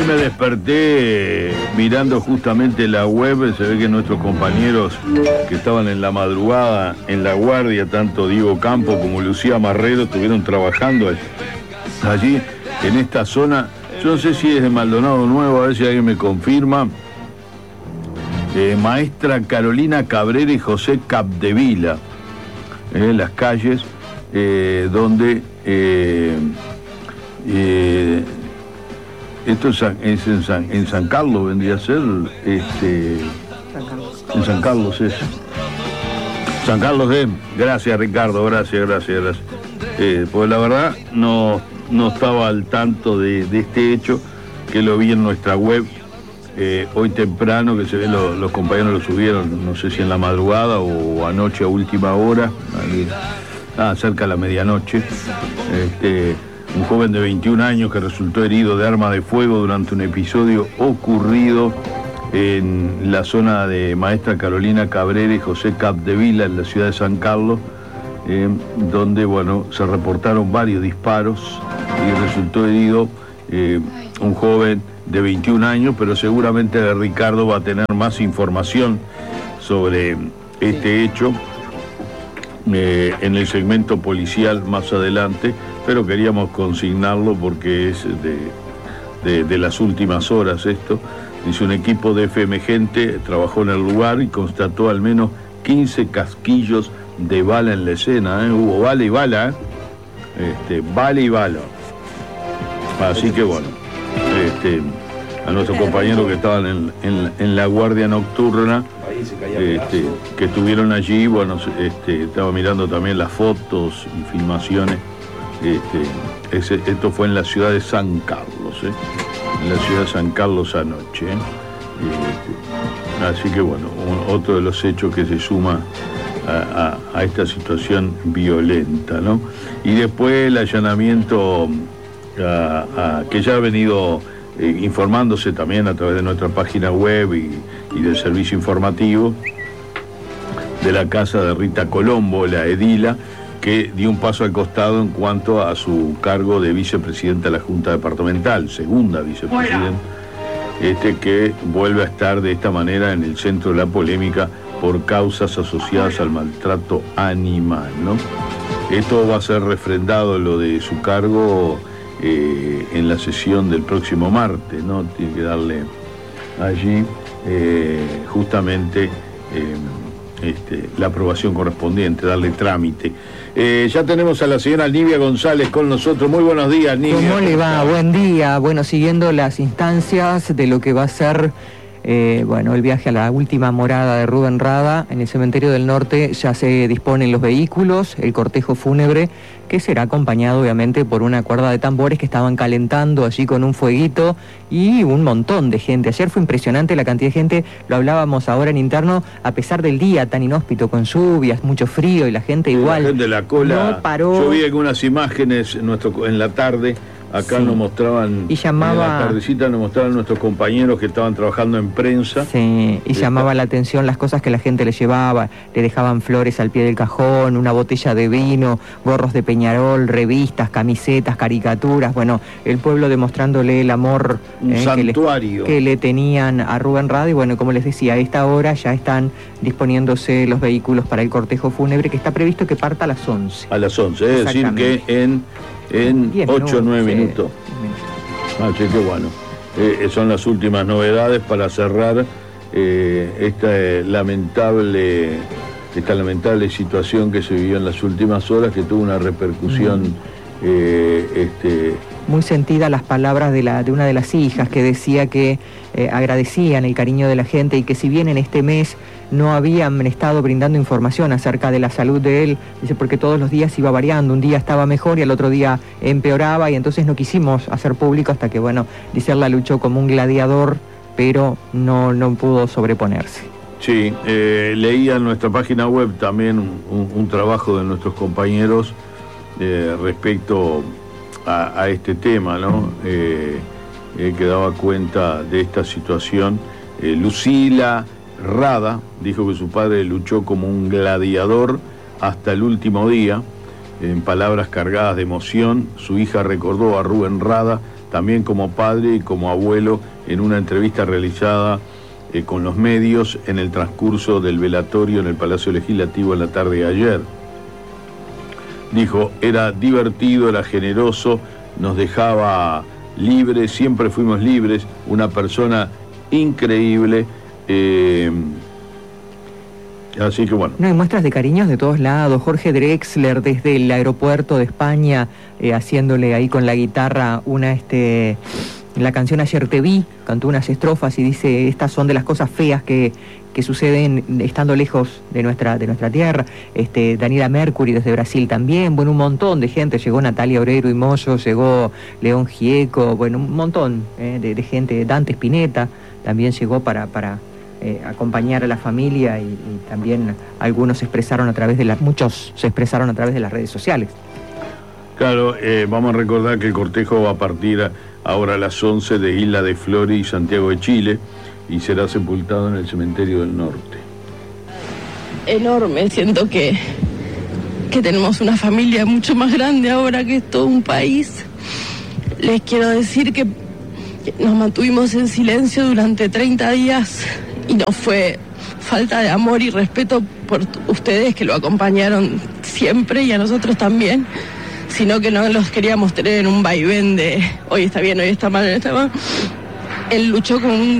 Hoy me desperté mirando justamente la web. Se ve que nuestros compañeros que estaban en la madrugada en la guardia, tanto Diego Campo como Lucía Marrero, estuvieron trabajando allí en esta zona. Yo no sé si es de Maldonado Nuevo, a ver si alguien me confirma. Maestra Carolina Cabrera y José Capdevila, las calles donde esto es en San Carlos, vendría a ser en San Carlos es San Carlos de... Gracias, Ricardo, gracias. Pues la verdad no estaba al tanto de este hecho, que lo vi en nuestra web hoy temprano, que se ve, los compañeros lo subieron, no sé si en la madrugada o anoche a última hora, cerca de la medianoche. Un joven de 21 años que resultó herido de arma de fuego durante un episodio ocurrido en la zona de Maestra Carolina Cabrera y José Capdevila, en la ciudad de San Carlos, donde, se reportaron varios disparos y resultó herido un joven de 21 años, pero seguramente Ricardo va a tener más información sobre este hecho en el segmento policial más adelante, pero queríamos consignarlo porque es de las últimas horas esto. Dice: un equipo de FM Gente trabajó en el lugar y constató al menos 15 casquillos de bala en la escena, hubo bala y bala, bala y bala. Así que a nuestros compañeros que estaban en la guardia nocturna, que estuvieron allí, estaba mirando también las fotos y filmaciones. Esto fue en la ciudad de San Carlos, en la ciudad de San Carlos anoche. Así que otro de los hechos que se suma a esta situación violenta, ¿no? Y después el allanamiento que ya ha venido informándose también a través de nuestra página web y del servicio informativo, de la casa de Rita Colombo, la edila, que dio un paso al costado en cuanto a su cargo de vicepresidenta de la Junta Departamental, segunda vicepresidenta, que vuelve a estar de esta manera en el centro de la polémica por causas asociadas al maltrato animal, ¿no? Esto va a ser refrendado, lo de su cargo, en la sesión del próximo martes, ¿no? Tiene que darle allí justamente la aprobación correspondiente, darle trámite. Ya tenemos a la señora Nivia González con nosotros. Muy buenos días, Nivia. ¿Cómo le va? Buen día. Siguiendo las instancias de lo que va a ser el viaje a la última morada de Rubén Rada en el Cementerio del Norte, ya se disponen los vehículos, el cortejo fúnebre, que será acompañado obviamente por una cuerda de tambores que estaban calentando allí con un fueguito, y un montón de gente. Ayer fue impresionante la cantidad de gente, lo hablábamos ahora en interno, a pesar del día tan inhóspito, con lluvias, mucho frío, y la gente igual la gente de la cola no paró. Yo vi algunas imágenes en la tarde. Acá nos mostraban, y llamaba, en la tardecita nos mostraban nuestros compañeros que estaban trabajando en prensa. Sí, y llamaba la atención las cosas que la gente le llevaba. Le dejaban flores al pie del cajón, una botella de vino, gorros de Peñarol, revistas, camisetas, caricaturas. El pueblo demostrándole el amor santuario que le tenían a Rubén Rada. Y como les decía, a esta hora ya están disponiéndose los vehículos para el cortejo fúnebre, que está previsto que parta a las 11. A las 11, es decir que en 8 o 9 minutos. Qué bueno. Son las últimas novedades para cerrar esta lamentable situación que se vivió en las últimas horas, que tuvo una repercusión muy sentida las palabras de una de las hijas, que decía que agradecían el cariño de la gente, y que si bien en este mes no habían estado brindando información acerca de la salud de él, dice, porque todos los días iba variando, un día estaba mejor y al otro día empeoraba, y entonces no quisimos hacer público hasta que, dice, él la luchó como un gladiador, pero no pudo sobreponerse. Sí, leía en nuestra página web también un trabajo de nuestros compañeros respecto a este tema, ¿no? Que daba cuenta de esta situación. Lucila Rada dijo que su padre luchó como un gladiador hasta el último día. En palabras cargadas de emoción, su hija recordó a Rubén Rada también como padre y como abuelo, en una entrevista realizada con los medios en el transcurso del velatorio en el Palacio Legislativo en la tarde de ayer. Dijo, era divertido, era generoso, nos dejaba libres, siempre fuimos libres, una persona increíble, así que bueno. No, hay muestras de cariños de todos lados. Jorge Drexler desde el aeropuerto de España, haciéndole ahí con la guitarra la canción Ayer te vi, cantó unas estrofas y dice, estas son de las cosas feas que suceden estando lejos de nuestra tierra. Daniela Mercury desde Brasil también, bueno, un montón de gente, llegó Natalia Oreiro y Moyo, llegó León Gieco, bueno, un montón de gente, Dante Spinetta también llegó para acompañar a la familia y también algunos se expresaron muchos se expresaron a través de las redes sociales. Claro, vamos a recordar que el cortejo va a partir ahora a las 11 de Isla de Flores y Santiago de Chile y será sepultado en el Cementerio del Norte. Enorme, siento que tenemos una familia mucho más grande ahora que es todo un país. Les quiero decir que nos mantuvimos en silencio durante 30 días y no fue falta de amor y respeto por ustedes que lo acompañaron siempre y a nosotros también, sino que no los queríamos tener en un vaivén de hoy está bien, hoy está mal, hoy está mal. Él luchó con un